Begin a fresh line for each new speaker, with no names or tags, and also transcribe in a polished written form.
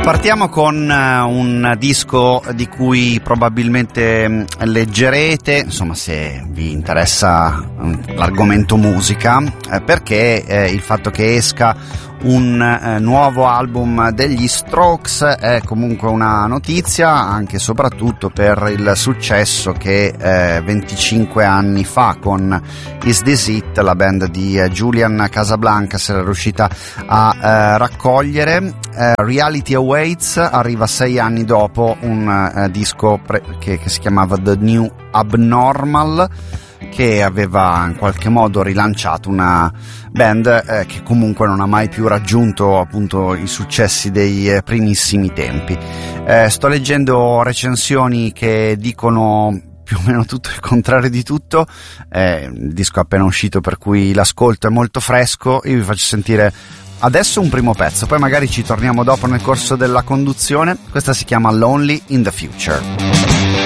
Partiamo con un disco di cui probabilmente leggerete, insomma, se vi interessa l'argomento musica, perché il fatto che esca un nuovo album degli Strokes è comunque una notizia, anche e soprattutto per il successo che 25 anni fa con Is This It, la band di Julian Casablancas era riuscita a raccogliere. Reality Awaits arriva 6 anni dopo, un disco che si chiamava The New Abnormal, che aveva in qualche modo rilanciato una band che comunque non ha mai più raggiunto appunto i successi dei primissimi tempi. Sto leggendo recensioni che dicono più o meno tutto il contrario di tutto. Il disco è appena uscito, per cui l'ascolto è molto fresco. Io vi faccio sentire adesso un primo pezzo, poi magari ci torniamo dopo nel corso della conduzione. Questa si chiama Lonely in the Future.